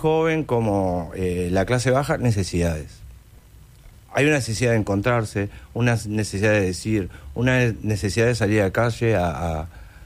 joven como la clase baja, necesidades. Hay una necesidad de encontrarse, una necesidad de decir, una necesidad de salir a la calle a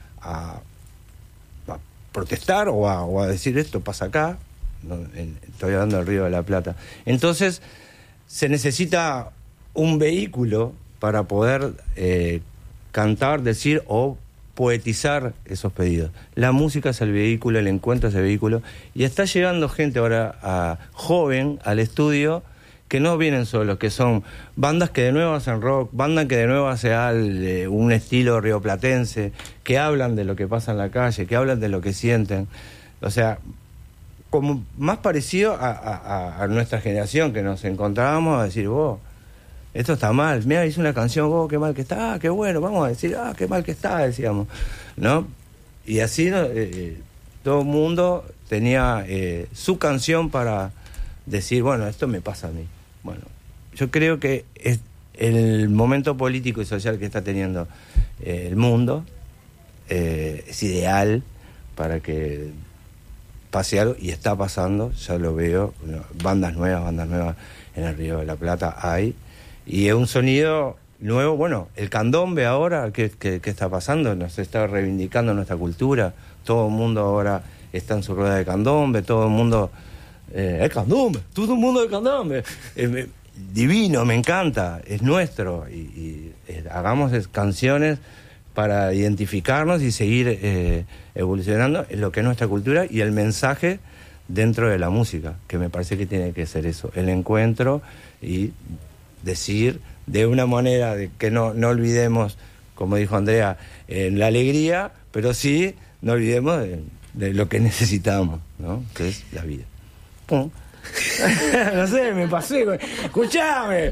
protestar o a decir esto pasa acá. Estoy hablando del Río de la Plata. Entonces, se necesita un vehículo para poder cantar, decir o poetizar esos pedidos. La música es el vehículo, el encuentro es el vehículo, y está llegando gente ahora joven al estudio que no vienen solos, que son bandas que de nuevo hacen rock, bandas que de nuevo hacen un estilo rioplatense, que hablan de lo que pasa en la calle, que hablan de lo que sienten. O sea, como más parecido a nuestra generación, que nos encontrábamos a decir, vos, esto está mal, mira, hice una canción, vos, qué mal que está, qué bueno, vamos a decir, qué mal que está, decíamos, ¿no? Y así todo el mundo tenía su canción para decir, bueno, esto me pasa a mí. Bueno, yo creo que es el momento político y social que está teniendo el mundo es ideal para que pase algo, y está pasando, ya lo veo, bandas nuevas en el Río de la Plata hay, y es un sonido nuevo. Bueno, el candombe ahora, ¿qué está pasando? Nos está reivindicando nuestra cultura, todo el mundo ahora está en su rueda de candombe, todo el mundo... el candombe, todo el mundo de candombe, divino, me encanta, es nuestro, y hagamos canciones para identificarnos y seguir evolucionando en lo que es nuestra cultura y el mensaje dentro de la música, que me parece que tiene que ser eso, el encuentro y decir de una manera de que no olvidemos, como dijo Andrea, la alegría, pero sí no olvidemos de lo que necesitamos, ¿no? Que es la vida. No sé, me pasé, güey. Escuchame.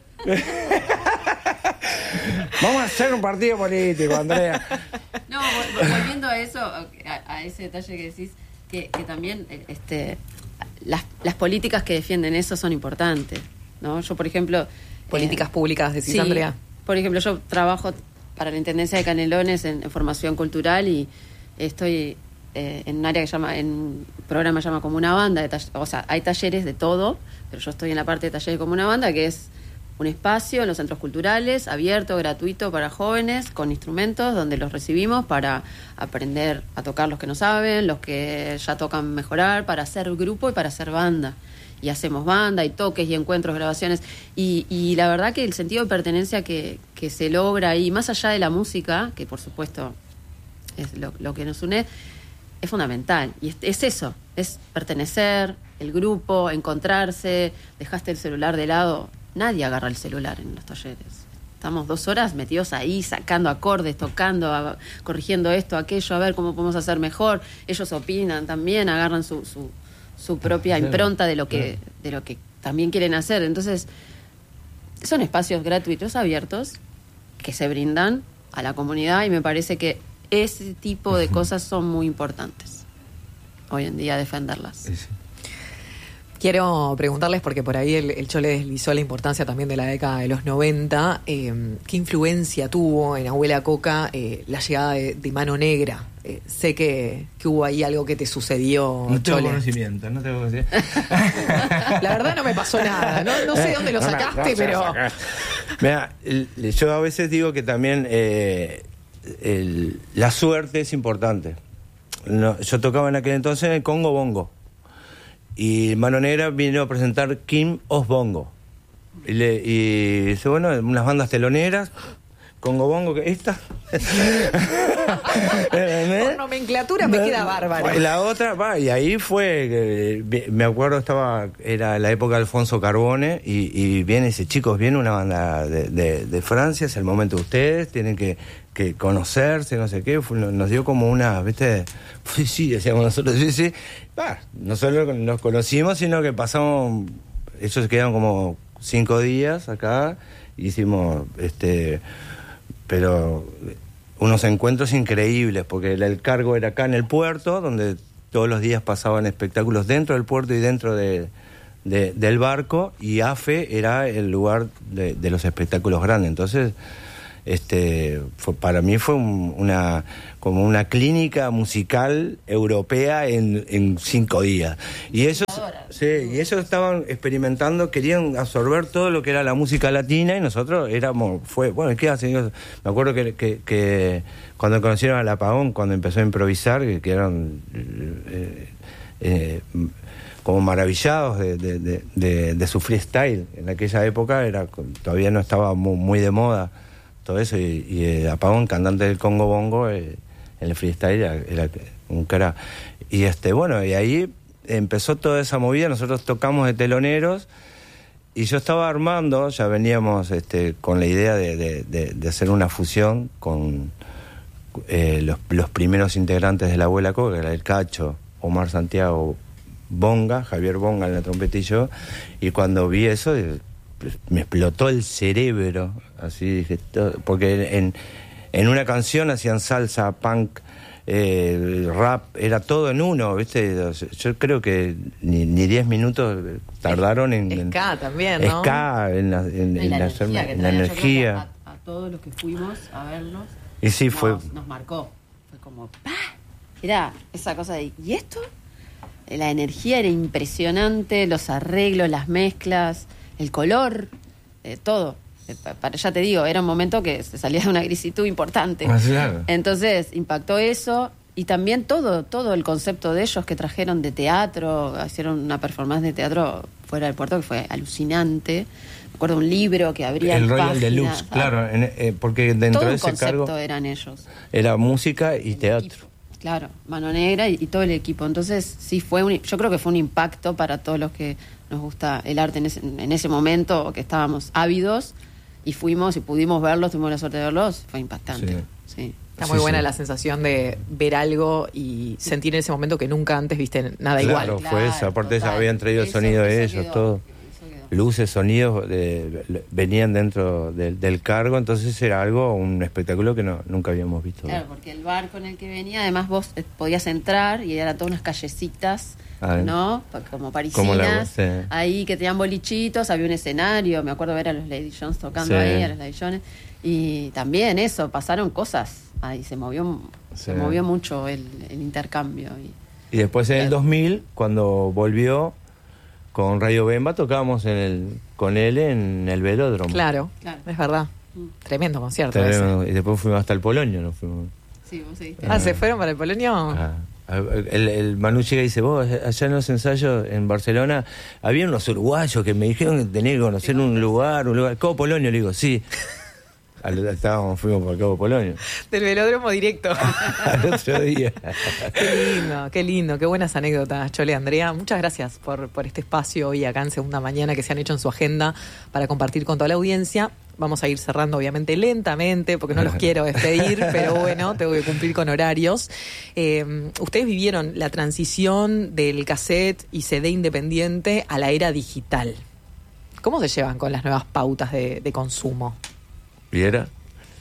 Vamos a hacer un partido político, Andrea. No, volviendo a eso, a ese detalle que decís, que también las políticas que defienden eso son importantes, ¿no? Yo, por ejemplo... Políticas públicas, decís, sí, Andrea. Por ejemplo, yo trabajo para la Intendencia de Canelones en formación cultural y estoy... en un área en un programa que se llama Como una Banda, o sea, hay talleres de todo, pero yo estoy en la parte de talleres Como una Banda, que es un espacio en los centros culturales, abierto, gratuito para jóvenes, con instrumentos, donde los recibimos para aprender a tocar los que no saben, los que ya tocan mejorar, para hacer grupo y para hacer banda. Y hacemos banda y toques y encuentros, grabaciones, y la verdad que el sentido de pertenencia que se logra ahí, más allá de la música, que por supuesto es lo que nos une, es fundamental, y es eso, es pertenecer, el grupo, encontrarse. Dejaste el celular de lado, nadie agarra el celular en los talleres, estamos 2 horas metidos ahí, sacando acordes, tocando, corrigiendo esto, aquello, a ver cómo podemos hacer mejor. Ellos opinan también, agarran su propia impronta de lo que también quieren hacer. Entonces son espacios gratuitos, abiertos, que se brindan a la comunidad, y me parece que ese tipo de cosas son muy importantes hoy en día, defenderlas. Sí. Quiero preguntarles, porque por ahí el Chole deslizó la importancia también de la década de los 90, ¿qué influencia tuvo en Abuela Coca la llegada de Mano Negra? Sé que hubo ahí algo que te sucedió, no tengo Chole. conocimiento. La verdad no me pasó nada, no sé dónde lo sacaste, pero... Mira, yo a veces digo que también la suerte es importante. Yo tocaba en aquel entonces en el Congo Bongo, y Mano Negra vino a presentar King of Bongo, y dice, bueno, unas bandas teloneras, Congo Bongo, que esta por nomenclatura me queda bárbaro. La otra, y ahí fue, me acuerdo, era la época de Alfonso Carbone, y viene y dice, chicos, viene una banda de Francia, es el momento de ustedes, tienen que conocerse, no sé qué. Nos dio como una, ¿viste? Sí, decíamos nosotros, sí. No solo nos conocimos, sino que pasamos, ellos se quedaron como 5 días acá, y hicimos, pero unos encuentros increíbles, porque el cargo era acá en el puerto, donde todos los días pasaban espectáculos dentro del puerto y dentro del barco, y AFE era el lugar de los espectáculos grandes. Entonces para mí fue como una clínica musical europea en 5 días. Y ellos estaban experimentando, querían absorber todo lo que era la música latina, y nosotros ¿qué hacen? Me acuerdo que cuando conocieron al Apagón, cuando empezó a improvisar, que eran como maravillados de su freestyle. En aquella época todavía no estaba muy de moda todo eso, y Apagón, cantante del Congo Bongo, en el freestyle era un cara. Y y ahí empezó toda esa movida. Nosotros tocamos de teloneros, y yo estaba armando, ya veníamos con la idea de hacer una fusión con los primeros integrantes de La Abuela Coca, que era el Cacho, Omar Santiago, Bonga, Javier Bonga en la trompeta y yo. Y cuando vi eso, me explotó el cerebro, así dije, porque en una canción hacían salsa, punk, rap, era todo en uno, ¿viste? Yo creo que ni 10 minutos tardaron en ska también, ¿no? Ska, en la energía. A todos los que fuimos a verlos, y sí, nos marcó. Fue como, ¡pah! Era esa cosa de, ¿y esto? La energía era impresionante, los arreglos, las mezclas, el color, todo. Ya te digo, era un momento que se salía de una grisitud importante. Claro. Entonces impactó eso, y también todo el concepto de ellos que trajeron de teatro. Hicieron una performance de teatro fuera del puerto que fue alucinante. Me acuerdo un libro que abría el Royal páginas, Deluxe, claro, porque dentro todo de el ese concepto cargo eran ellos. era música y teatro. Claro, Mano Negra y todo el equipo. Entonces sí yo creo que fue un impacto para todos los que nos gusta el arte en ese momento, que estábamos ávidos, y fuimos y pudimos verlos, tuvimos la suerte de verlos. Fue impactante. Sí. Está muy buena la sensación de ver algo y sentir en ese momento que nunca antes viste nada igual. Claro, fue eso. Aparte habían traído el sonido de ellos, todo. Luces, sonidos venían dentro del cargo, entonces era un espectáculo que nunca habíamos visto. Claro, porque el bar con el que venía, además vos podías entrar y eran todas unas callecitas, ¿no? Como parisinas, ahí que tenían bolichitos, había un escenario, me acuerdo ver a los Lady Jones tocando ahí, a los Lady Jones, y también pasaron cosas, ahí se movió mucho el intercambio. Y después en el 2000, cuando volvió con Radio Bemba, tocábamos con él en el Velódromo. Claro, es verdad. Tremendo concierto ese. Y después fuimos hasta el Polonio. Nos fuimos. Sí, vos seguiste. ¿Se fueron para el Polonio? El Manu llega y dice, vos, allá en los ensayos en Barcelona, había unos uruguayos que me dijeron que tenía que conocer un lugar. Cabo Polonio, le digo, sí. Fuimos por Cabo Polonio. Del Velódromo directo. Al otro día. Qué lindo, qué buenas anécdotas, Chole. Andrea, muchas gracias por este espacio hoy acá en Segunda Mañana que se han hecho en su agenda para compartir con toda la audiencia. Vamos a ir cerrando obviamente lentamente porque no los quiero despedir, pero bueno, tengo que cumplir con horarios. Ustedes vivieron la transición del cassette y CD independiente a la era digital. ¿Cómo se llevan con las nuevas pautas de consumo? ¿Viera?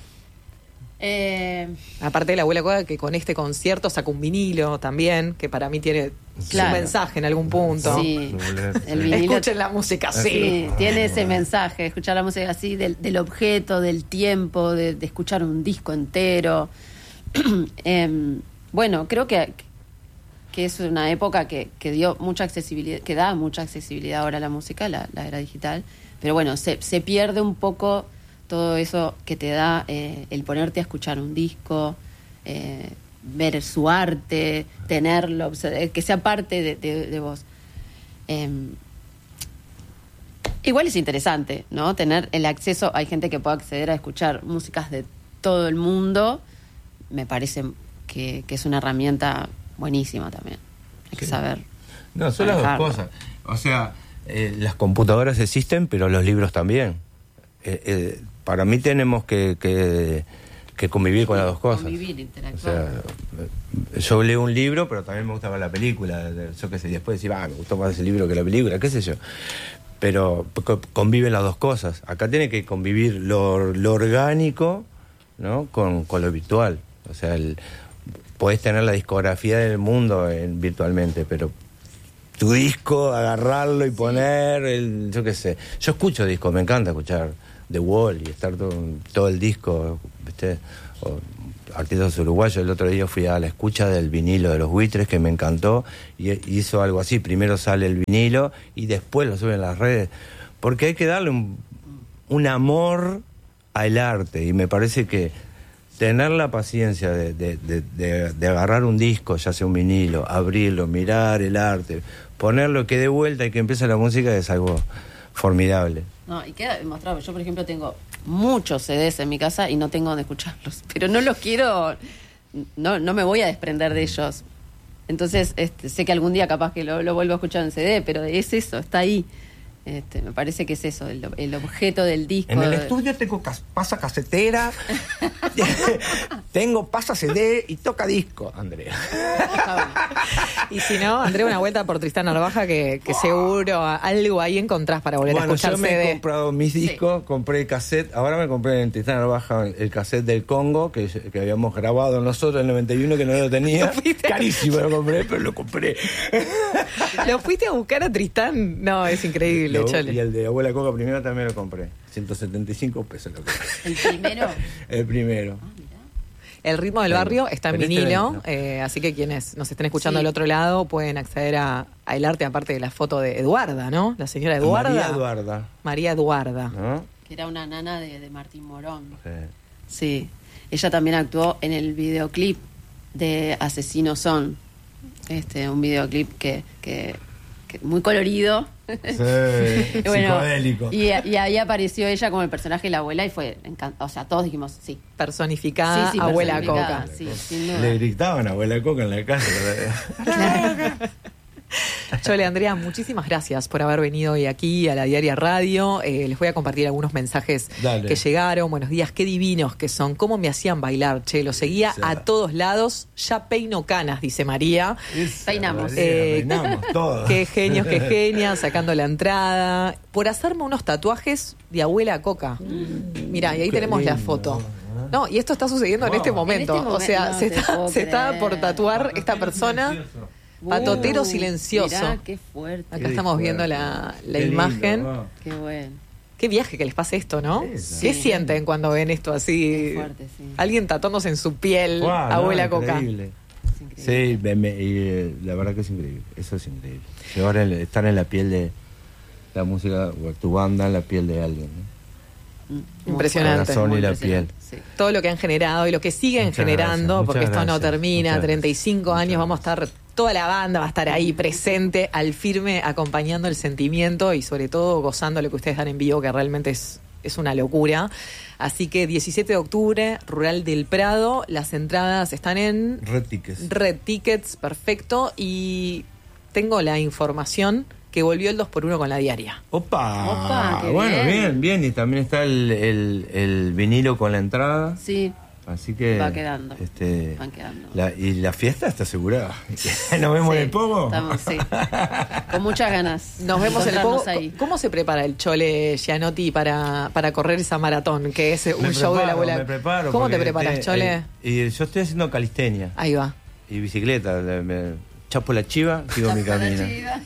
Aparte de La Abuela Coca, que con este concierto saca un vinilo también, que para mí tiene su mensaje en algún punto. Sí. El vinilo, escuchen la música así. Sí, tiene ese mensaje, escuchar la música así, del objeto, del tiempo, de escuchar un disco entero. Bueno, creo que es una época que dio mucha accesibilidad, que da mucha accesibilidad ahora a la música, la era digital. Pero bueno, se pierde un poco todo eso que te da el ponerte a escuchar un disco, ver su arte, tenerlo, que sea parte de vos. Igual es interesante, ¿no? Tener el acceso, hay gente que puede acceder a escuchar músicas de todo el mundo, me parece que es una herramienta buenísima también. Hay que saber. No, son las dos cosas. O sea, las computadoras existen, pero los libros también. Para mí tenemos que convivir con las dos cosas. Convivir, interactuar. O sea, yo leo un libro, pero también me gusta ver la película. Yo qué sé, después decir, me gustó más ese libro que la película, qué sé yo. Pero conviven las dos cosas. Acá tiene que convivir lo orgánico, ¿no? con lo virtual. O sea, podés tener la discografía del mundo virtualmente, pero tu disco, agarrarlo y poner, yo qué sé. Yo escucho discos, me encanta escuchar The Wall y estar todo el disco, ¿viste? O artistas uruguayos. El otro día fui a la escucha del vinilo de Los Buitres, que me encantó, y hizo algo así. Primero sale el vinilo y después lo suben en las redes, porque hay que darle un amor al arte, y me parece que tener la paciencia de agarrar un disco, ya sea un vinilo, abrirlo, mirar el arte, ponerlo que dé vuelta y que empiece la música, es algo formidable. No, y queda demostrado. Yo, por ejemplo, tengo muchos CDs en mi casa y no tengo donde escucharlos, pero no los quiero, no me voy a desprender de ellos. Entonces, sé que algún día capaz que lo vuelvo a escuchar en CD, pero es eso, está ahí. Me parece que es eso, el objeto del disco. En el estudio tengo pasa casetera, tengo pasa CD y toca disco, Andrea. Y si no, Andrea, una vuelta por Tristán Narvaja, que seguro algo ahí encontrás para volver a escuchar yo me CD. he comprado mis discos, compré el cassette, ahora me compré en Tristán Narvaja el cassette del Congo, que habíamos grabado nosotros en el 91, que no lo tenía. Carísimo lo compré, pero lo compré. ¿Lo fuiste a buscar a Tristán? No, es increíble. Y el de Abuela Coca primero también lo compré. 175 pesos lo compré. ¿El primero? El primero. El ritmo del barrio está en vinilo, no. Así que quienes nos estén escuchando del otro lado pueden acceder a el arte, aparte de la foto de Eduarda, ¿no? La señora Eduarda. María Eduarda. ¿No? Que era una nana de Martín Morón. Sí. Ella también actuó en el videoclip de Asesinos Son. Un videoclip que muy colorido. Sí, bueno, psicodélico. Y ahí apareció ella como el personaje de la abuela y fue o sea, todos dijimos sí. Personificada, sí, Abuela Coca. Sí, sin duda. Le gritaban Abuela Coca en la calle. Chole, Andrea, muchísimas gracias por haber venido hoy aquí a la Diaria Radio. Les voy a compartir algunos mensajes que llegaron. Buenos días, qué divinos que son. ¿Cómo me hacían bailar, che? Los seguía a todos lados. Ya peino canas, dice María. Peinamos. Peinamos todos. Qué genios, qué genias, sacando la entrada. Por hacerme unos tatuajes de Abuela Coca. Mirá, y ahí tenemos la foto. No, y esto está sucediendo en este momento. O sea, no, se está por tatuar esta persona. Patotero silencioso. Mirá, qué fuerte. Acá estamos viendo la imagen. Lindo, qué bueno. Qué viaje que les pase esto, ¿no? Sí. ¿Qué sienten cuando ven esto así? Qué fuerte, sí. Alguien tatuándose en su piel, Abuela Coca. Increíble. Sí, la verdad que es increíble. Eso es increíble. Llevar estar en la piel de la música, o tu banda, en la piel de alguien, ¿no? Impresionante. El corazón y la piel. Sí. Todo lo que han generado y lo que siguen generando, porque esto no termina. 35 años, vamos a estar, toda la banda va a estar ahí presente, al firme, acompañando el sentimiento y sobre todo gozando lo que ustedes dan en vivo, que realmente es una locura. Así que 17 de octubre, Rural del Prado, las entradas están en Red Tickets, perfecto. Y tengo la información que volvió el 2x1 con la Diaria. Opa, qué bueno, bien. Y también está el vinilo con la entrada. Sí. Así que va quedando. Van quedando. Y la fiesta está asegurada. ¿Nos vemos en el Pogo? Estamos, sí. Con muchas ganas. Nos vemos en el Pogo. Ahí. ¿Cómo se prepara el Chole Gianotti para correr esa maratón, que es un show de la abuela? Me preparo. ¿Cómo te preparas, Chole? Y yo estoy haciendo calistenia. Ahí va. Y bicicleta. Me chapo la chiva, sigo mi camino.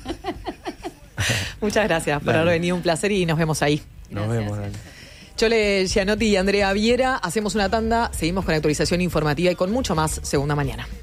Muchas gracias por haber venido, un placer y nos vemos ahí. Nos vemos, dale. Chole Gianotti y Andrea Viera, hacemos una tanda, seguimos con actualización informativa y con mucho más Segunda Mañana.